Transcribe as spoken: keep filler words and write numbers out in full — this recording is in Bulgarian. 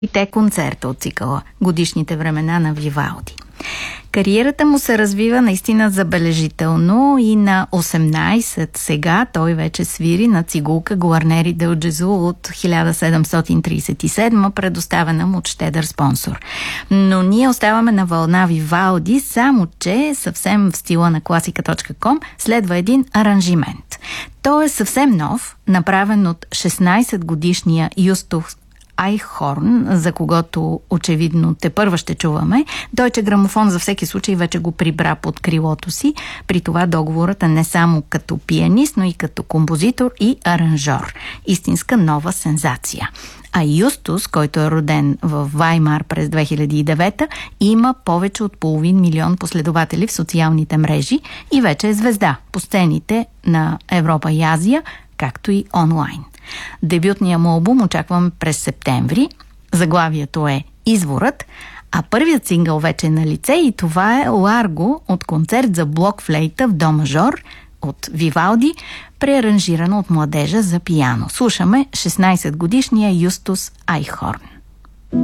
те концерта от цикъла "Годишните времена" на Вивалди. Кариерата му се развива наистина забележително и на осемнайсет сега той вече свири на цигулка Гуарнери дел Джезу от хиляда седемстотин трийсет и седма, предоставена му от щедър спонсор. Но ние оставаме на вълна Вивалди, само че съвсем в стила на класика точка ком следва един аранжимент. Той е съвсем нов, направен от шестнайсетгодишния Юстус Айхорн, за когото очевидно тепърва ще чуваме. Дойче грамофон за всеки случай вече го прибра под крилото си. При това договорът е не само като пианист, но и като композитор и аранжор. Истинска нова сензация. А Юстус, който е роден в Ваймар през две хиляди и девета, има повече от половин милион последователи в социалните мрежи и вече е звезда по сцените на Европа и Азия, както и онлайн. Дебютният му албум очакваме през септември. Заглавието е "Изворът", а първият сингъл вече е на лице и това е "Ларго" от концерт за блокфлейта в до мажор от Вивалди, преаранжирано от младежа за пиано. Слушаме шестнайсетгодишния Юстус Айхорн.